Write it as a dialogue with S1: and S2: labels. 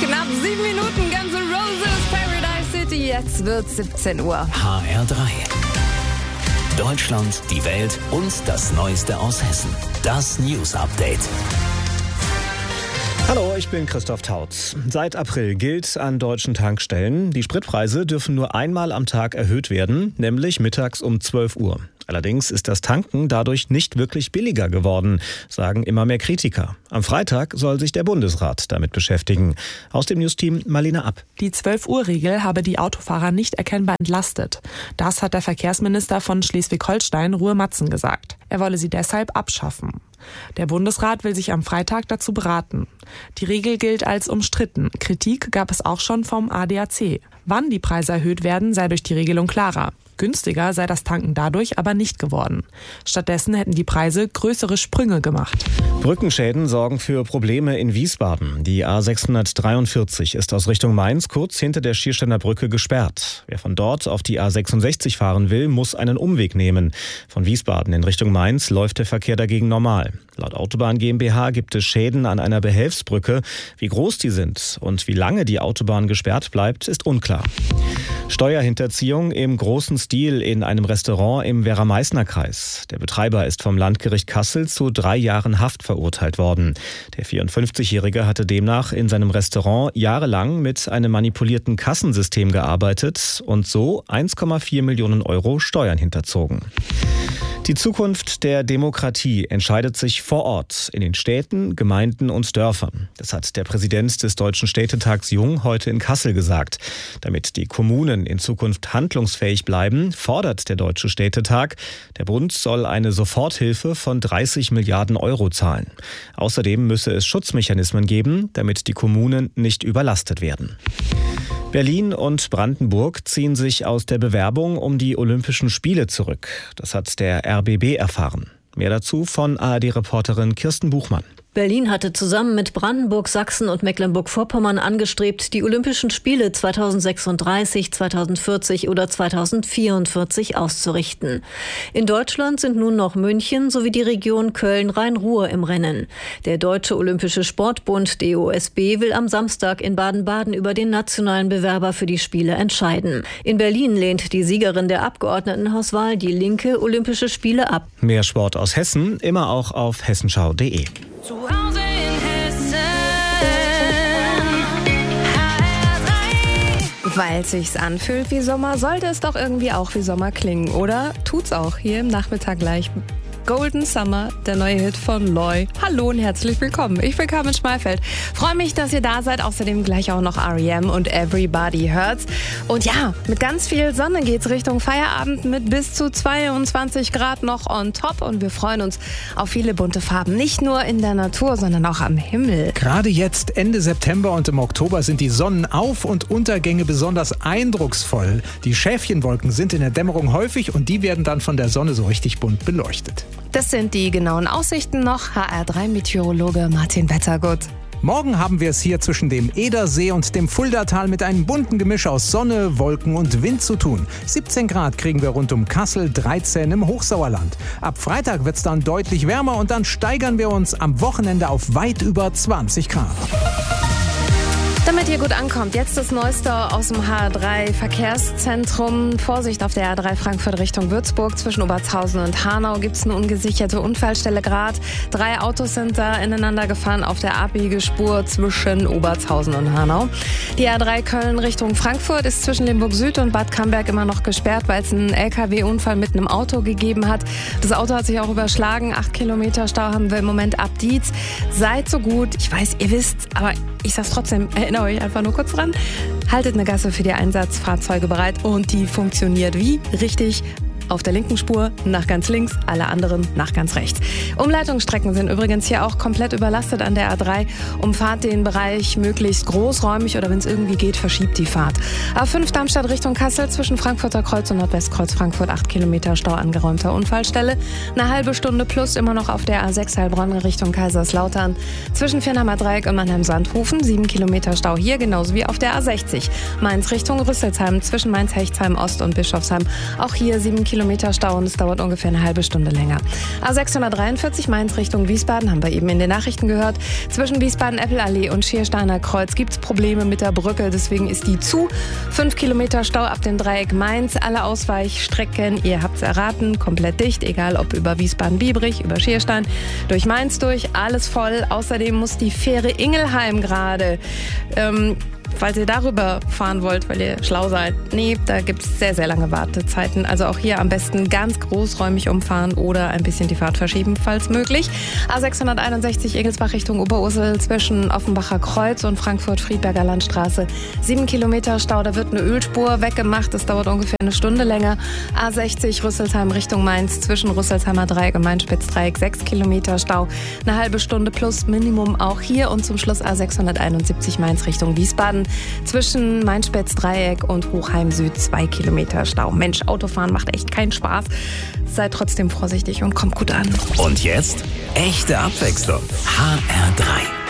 S1: Knapp 7 Minuten, Guns N' Roses, Paradise City. Jetzt wird's 17 Uhr.
S2: HR3. Deutschland, die Welt und das Neueste aus Hessen. Das News Update.
S3: Hallo, ich bin Christoph Tautz. Seit April gilt an deutschen Tankstellen, die Spritpreise dürfen nur einmal am Tag erhöht werden, nämlich mittags um 12 Uhr. Allerdings ist das Tanken dadurch nicht wirklich billiger geworden, sagen immer mehr Kritiker. Am Freitag soll sich der Bundesrat damit beschäftigen. Aus dem Newsteam Marlene App.
S4: Die 12-Uhr-Regel habe die Autofahrer nicht erkennbar entlastet. Das hat der Verkehrsminister von Schleswig-Holstein, Ruhe Matzen, gesagt. Er wolle sie deshalb abschaffen. Der Bundesrat will sich am Freitag dazu beraten. Die Regel gilt als umstritten. Kritik gab es auch schon vom ADAC. Wann die Preise erhöht werden, sei durch die Regelung klarer. Günstiger sei das Tanken dadurch aber nicht geworden. Stattdessen hätten die Preise größere Sprünge gemacht.
S3: Brückenschäden sorgen für Probleme in Wiesbaden. Die A643 ist aus Richtung Mainz kurz hinter der Schiersteiner Brücke gesperrt. Wer von dort auf die A66 fahren will, muss einen Umweg nehmen. Von Wiesbaden in Richtung Mainz läuft der Verkehr dagegen normal. Laut Autobahn GmbH gibt es Schäden an einer Behelfsbrücke. Wie groß die sind und wie lange die Autobahn gesperrt bleibt, ist unklar. Steuerhinterziehung im großen Stil in einem Restaurant im Werra-Meißner-Kreis. Der Betreiber ist vom Landgericht Kassel zu 3 Jahren Haft verurteilt worden. Der 54-Jährige hatte demnach in seinem Restaurant jahrelang mit einem manipulierten Kassensystem gearbeitet und so 1,4 Millionen Euro Steuern hinterzogen. Die Zukunft der Demokratie entscheidet sich vor Ort, in den Städten, Gemeinden und Dörfern. Das hat der Präsident des Deutschen Städtetags Jung heute in Kassel gesagt. Damit die Kommunen in Zukunft handlungsfähig bleiben, fordert der Deutsche Städtetag, der Bund soll eine Soforthilfe von 30 Milliarden Euro zahlen. Außerdem müsse es Schutzmechanismen geben, damit die Kommunen nicht überlastet werden. Berlin und Brandenburg ziehen sich aus der Bewerbung um die Olympischen Spiele zurück. Das hat der RBB erfahren. Mehr dazu von ARD-Reporterin Kirsten Buchmann.
S5: Berlin hatte zusammen mit Brandenburg, Sachsen und Mecklenburg-Vorpommern angestrebt, die Olympischen Spiele 2036, 2040 oder 2044 auszurichten. In Deutschland sind nun noch München sowie die Region Köln-Rhein-Ruhr im Rennen. Der Deutsche Olympische Sportbund DOSB will am Samstag in Baden-Baden über den nationalen Bewerber für die Spiele entscheiden. In Berlin lehnt die Siegerin der Abgeordnetenhauswahl, die Linke, Olympische Spiele ab.
S3: Mehr Sport aus Hessen, immer auch auf hessenschau.de.
S1: Zu Hause in Hessen, HR3. Weil es sich anfühlt wie Sommer, sollte es doch irgendwie auch wie Sommer klingen, oder? Tut's auch hier im Nachmittag gleich. Golden Summer, der neue Hit von Loy. Hallo und herzlich willkommen. Ich bin Carmen Schmalfeld. Freue mich, dass ihr da seid. Außerdem gleich auch noch R.E.M. und Everybody Hurts. Und ja, mit ganz viel Sonne geht's Richtung Feierabend mit bis zu 22 Grad noch on top. Und wir freuen uns auf viele bunte Farben. Nicht nur in der Natur, sondern auch am Himmel.
S6: Gerade jetzt, Ende September und im Oktober, sind die Sonnenauf- und Untergänge besonders eindrucksvoll. Die Schäfchenwolken sind in der Dämmerung häufig und die werden dann von der Sonne so richtig bunt beleuchtet.
S1: Das sind die genauen Aussichten noch. HR3-Meteorologe Martin Wettergut.
S6: Morgen haben wir es hier zwischen dem Edersee und dem Fuldatal mit einem bunten Gemisch aus Sonne, Wolken und Wind zu tun. 17 Grad kriegen wir rund um Kassel, 13 im Hochsauerland. Ab Freitag wird es dann deutlich wärmer und dann steigern wir uns am Wochenende auf weit über 20 Grad.
S1: Damit ihr gut ankommt, jetzt das Neueste aus dem HR3-Verkehrszentrum. Vorsicht auf der R3 Frankfurt Richtung Würzburg. Zwischen Obertshausen und Hanau gibt es eine ungesicherte Unfallstelle gerade. 3 Autos sind da ineinander gefahren auf der Abbiegespur zwischen Obertshausen und Hanau. Die R3 Köln Richtung Frankfurt ist zwischen Limburg Süd und Bad Camberg immer noch gesperrt, weil es einen LKW-Unfall mit einem Auto gegeben hat. Das Auto hat sich auch überschlagen. 8 Kilometer Stau haben wir im Moment ab Dietz. Seid so gut. Ich weiß, ihr wisst, aber ich sag's trotzdem, erinnert euch einfach nur kurz dran. Haltet eine Gasse für die Einsatzfahrzeuge bereit und die funktioniert wie? Richtig. Auf der linken Spur nach ganz links, alle anderen nach ganz rechts. Umleitungsstrecken sind übrigens hier auch komplett überlastet an der A3. Umfahrt den Bereich möglichst großräumig oder wenn es irgendwie geht, verschiebt die Fahrt. A5 Darmstadt Richtung Kassel zwischen Frankfurter Kreuz und Nordwestkreuz Frankfurt 8 Kilometer Stau, angeräumter Unfallstelle. Eine halbe Stunde plus immer noch auf der A6 Heilbronn Richtung Kaiserslautern. Zwischen Viernheimer Dreieck und Mannheim-Sandhofen 7 Kilometer Stau hier, genauso wie auf der A60. Mainz Richtung Rüsselsheim zwischen Mainz-Hechtsheim Ost und Bischofsheim. Auch hier 7 Kilometer Stau und es dauert ungefähr eine halbe Stunde länger. A643 Mainz Richtung Wiesbaden, haben wir eben in den Nachrichten gehört. Zwischen Wiesbaden-Eppelallee und Schiersteiner Kreuz gibt es Probleme mit der Brücke, deswegen ist die zu. 5 Kilometer Stau ab dem Dreieck Mainz. Alle Ausweichstrecken, ihr habt es erraten, komplett dicht, egal ob über Wiesbaden-Biebrich, über Schierstein, durch Mainz durch, alles voll. Außerdem muss die Fähre Ingelheim gerade, falls ihr darüber fahren wollt, weil ihr schlau seid. Nee, da gibt es sehr, sehr lange Wartezeiten. Also auch hier am besten ganz großräumig umfahren oder ein bisschen die Fahrt verschieben, falls möglich. A661 Egelsbach Richtung Oberursel zwischen Offenbacher Kreuz und Frankfurt-Friedberger Landstraße. 7 Kilometer Stau, da wird eine Ölspur weggemacht. Das dauert ungefähr eine Stunde länger. A60 Rüsselsheim Richtung Mainz zwischen Rüsselsheimer Dreieck und Mainz-Spitz-Dreieck. 6 Kilometer Stau, eine halbe Stunde plus Minimum auch hier. Und zum Schluss A671 Mainz Richtung Wiesbaden. Zwischen Mainz-Spitz-Dreieck und Hochheim-Süd 2 Kilometer Stau. Mensch, Autofahren macht echt keinen Spaß. Seid trotzdem vorsichtig und kommt gut an.
S2: Und jetzt echte Abwechslung. HR3.